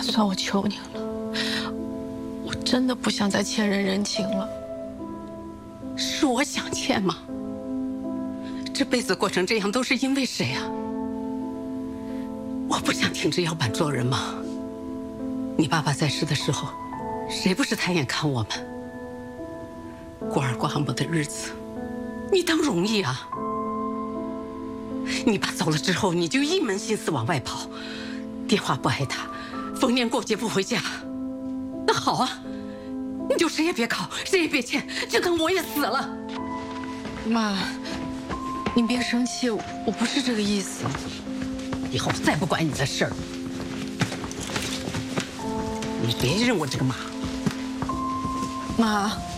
算我求您了，我真的不想再欠人人情了。 是我想欠吗？这辈子过成这样都是因为谁啊？我不想挺着腰板做人吗？你爸爸在世的时候，谁不是抬眼看我们？孤儿寡母的日子，你当容易啊？你爸走了之后，你就一门心思往外跑，电话不挨打，逢年过节不回家。那好啊，你就谁也别考，谁也别欠，就当我也死了。 妈，您别生气，我不是这个意思。 以后再不管你的事儿，你别认我这个妈。 妈。